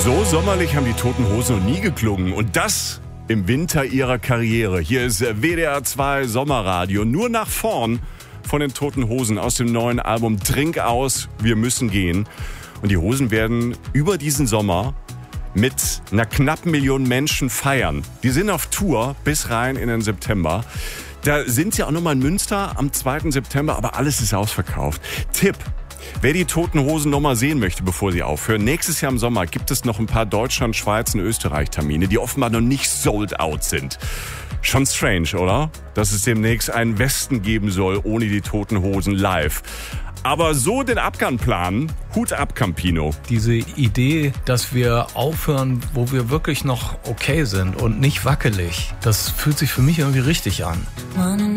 So sommerlich haben die Toten Hosen noch nie geklungen. Und das im Winter ihrer Karriere. Hier ist WDR 2 Sommerradio. Nur nach vorn von den Toten Hosen aus dem neuen Album Trink aus, wir müssen gehen. Und die Hosen werden über diesen Sommer mit einer knappen Million Menschen feiern. Die sind auf Tour bis rein in den September. Da sind sie auch nochmal in Münster am 2. September, aber alles ist ausverkauft. Tipp: Wer die Toten Hosen noch mal sehen möchte, bevor sie aufhören, nächstes Jahr im Sommer gibt es noch ein paar Deutschland-, Schweiz- und Österreich-Termine, die offenbar noch nicht sold out sind. Schon strange, oder? Dass es demnächst einen Westen geben soll, ohne die Toten Hosen live. Aber so den Abgang planen, Hut ab, Campino. Diese Idee, dass wir aufhören, wo wir wirklich noch okay sind und nicht wackelig, das fühlt sich für mich irgendwie richtig an.